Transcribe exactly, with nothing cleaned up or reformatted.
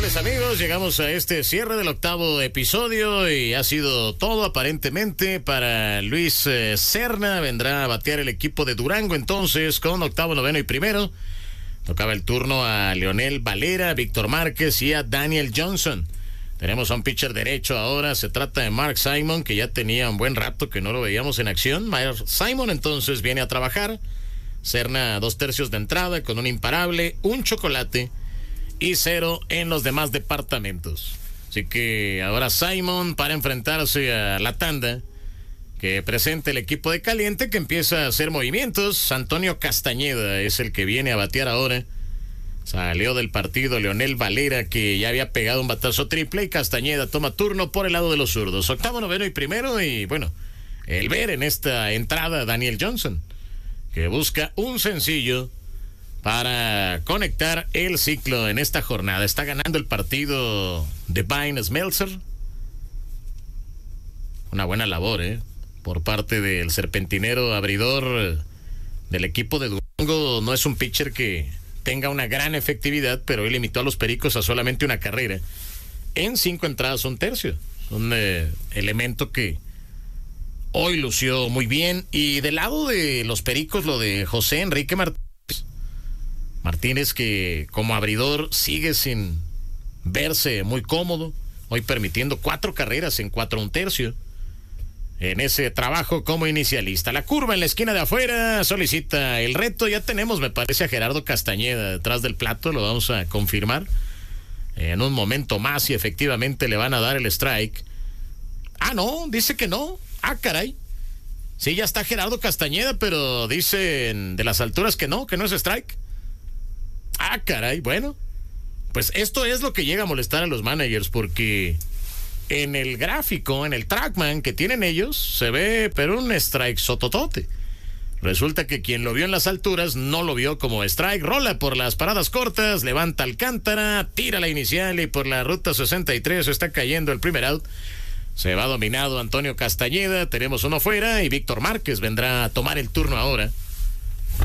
tardes, amigos. Llegamos a este cierre del octavo episodio y ha sido todo aparentemente para Luis eh, Serna. Vendrá a batear el equipo de Durango entonces con octavo, noveno y primero. Tocaba el turno a Leonel Valera, Víctor Márquez y a Daniel Johnson. Tenemos a un pitcher derecho ahora. Se trata de Mark Simon, que ya tenía un buen rato que no lo veíamos en acción. Mark Simon entonces viene a trabajar. Serna dos tercios de entrada con un imparable, un chocolate y cero en los demás departamentos. Así que ahora Simon para enfrentarse a la tanda que presenta el equipo de Caliente, que empieza a hacer movimientos. Antonio Castañeda es el que viene a batear ahora. Salió del partido Leonel Valera, que ya había pegado un batazo triple, y Castañeda toma turno por el lado de los zurdos. Octavo, noveno y primero, y bueno, el ver en esta entrada Daniel Johnson, que busca un sencillo para conectar el ciclo en esta jornada. Está ganando el partido Devine Smeltzer. Una buena labor, ¿eh? Por parte del serpentinero abridor del equipo de Durango. No es un pitcher que tenga una gran efectividad, pero él limitó a los Pericos a solamente una carrera en cinco entradas, un tercio. Un eh, elemento que hoy lució muy bien. Y del lado de los Pericos, lo de José Enrique Martínez. Martínez, que como abridor sigue sin verse muy cómodo, hoy permitiendo cuatro carreras en cuatro un tercio en ese trabajo como inicialista. La curva en la esquina de afuera solicita el reto. Ya tenemos, me parece, a Gerardo Castañeda detrás del plato. Lo vamos a confirmar en un momento más y efectivamente le van a dar el strike. Ah, no, dice que no. Ah, caray. Sí, ya está Gerardo Castañeda, pero dicen de las alturas que no, que no es strike. Ah, caray, bueno. Pues esto es lo que llega a molestar a los managers, porque en el gráfico, en el trackman que tienen ellos, se ve, pero un strike sototote. Resulta que quien lo vio en las alturas no lo vio como strike. Rola por las paradas cortas, levanta Alcántara, tira la inicial y por la ruta sesenta y tres está cayendo el primer out. Se va dominado Antonio Castañeda, tenemos uno fuera y Víctor Márquez vendrá a tomar el turno ahora.